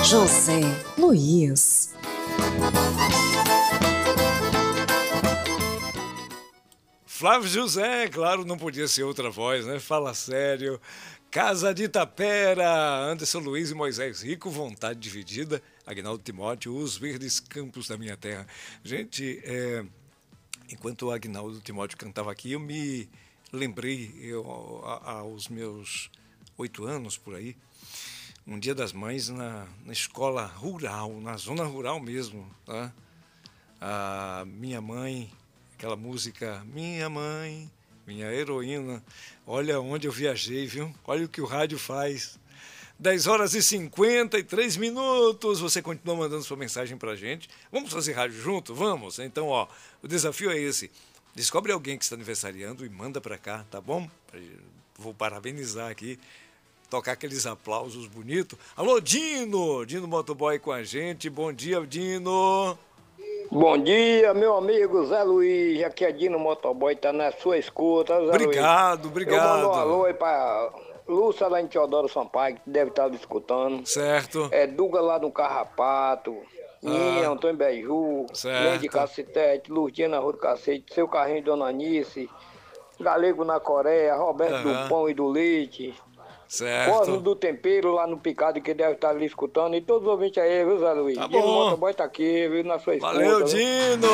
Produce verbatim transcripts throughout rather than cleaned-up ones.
José Luiz. Flávio José, claro, não podia ser outra voz, né? Fala sério. Casa de Itapera, Anderson Luiz e Moisés Rico, Vontade Dividida, Agnaldo Timóteo, Os Verdes Campos da Minha Terra. Gente, é, enquanto o Agnaldo Timóteo cantava aqui, eu me lembrei, eu, a, aos meus oito anos, por aí, um Dia das Mães na, na escola rural, na zona rural mesmo, tá? A minha mãe, aquela música, Minha Mãe, Minha Heroína, olha onde eu viajei, viu? Olha o que o rádio faz. dez horas e cinquenta e três minutos, você continua mandando sua mensagem pra gente. Vamos fazer rádio junto? Vamos? Então, ó, o desafio é esse. Descobre alguém que está aniversariando e manda pra cá, tá bom? Vou parabenizar aqui, tocar aqueles aplausos bonitos. Alô, Dino! Dino Motoboy com a gente. Bom dia, Dino! Bom dia, meu amigo Zé Luiz, aqui é Dino Motoboy, tá na sua escuta, Zé Obrigado, Luiz. obrigado. Eu mando um alô aí pra Lúcia lá em Teodoro Sampaio, que deve estar escutando. Certo. É Duga lá no Carrapato, Minha, Ah, Antônio Beiju, certo. Lene de Cacetete, Lurdinha na Rua do Cacete, Seu Carrinho Dona Anice, Galego na Coreia, Roberto Aham. do Pão e do Leite, certo. Cosmo do Tempero lá no Picado, que deve estar ali escutando, e todos os ouvintes aí, viu, Zé Luiz? Tá Dino bom. Motoboy tá aqui, viu, na sua escuta. Valeu, viu? Dino!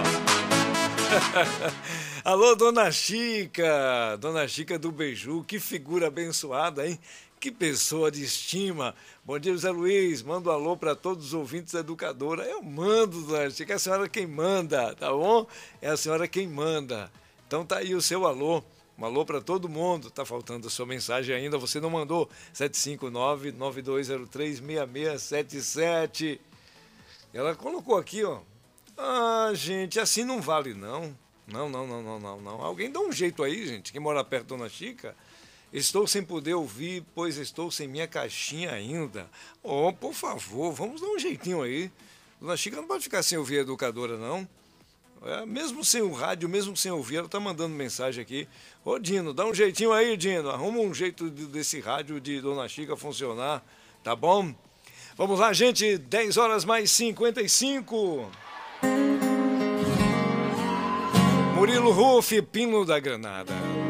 Alô, Dona Chica, Dona Chica do Beiju, que figura abençoada, hein? Que pessoa de estima. Bom dia, Zé Luiz, manda um alô para todos os ouvintes da Educadora. Eu mando, Dona Chica, é a senhora quem manda, tá bom? É a senhora quem manda. Então tá aí o seu alô. Um alô para todo mundo. Tá faltando a sua mensagem ainda, você não mandou. sete cinco nove, nove dois zero três, seis seis sete sete. Ela colocou aqui, ó. Ah, gente, assim não vale, não. Não, não, não, não, não, não. Alguém dá um jeito aí, gente, quem mora perto da Dona Chica. Estou sem poder ouvir, pois estou sem minha caixinha ainda. Oh, por favor, vamos dar um jeitinho aí. Dona Chica não pode ficar sem ouvir a Educadora, não. É, mesmo sem o rádio, mesmo sem ouvir, ela tá mandando mensagem aqui. Ô, Dino, dá um jeitinho aí, Dino. Arruma um jeito de, desse rádio de Dona Chica funcionar, tá bom? Vamos lá, gente, dez horas mais cinquenta e cinco. Murilo Ruff, Pino da Granada.